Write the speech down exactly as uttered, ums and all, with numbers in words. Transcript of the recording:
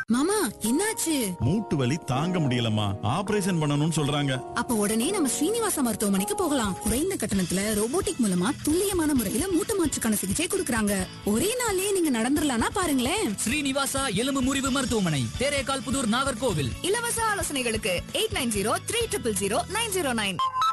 மாமா என்னாச்சு? மூட்டு வலி தாங்க முடியலம்மா, ஆபரேஷன் பண்ணணும்னு சொல்றாங்க. அப்ப உடனே நம்ம ஸ்ரீனிவாசா மருத்துவமனைக்கு போகலாம். குறைந்த கட்டணத்துல ரோபோட்டிக் மூலமா துல்லியமான முறையில மூட்டு மாற்றுக்கான சிகிச்சை கொடுக்கறாங்க. ஒரே நாளே நீங்க நடந்துடலாம்னா பாருங்களேன். ஸ்ரீனிவாசா எலும்பு முறிவு மருத்துவமனை, தேரேகால் புதூர், நாகர்கோவில். இலவச ஆலோசனைகளுக்கு eight nine zero three triple zero nine zero nine.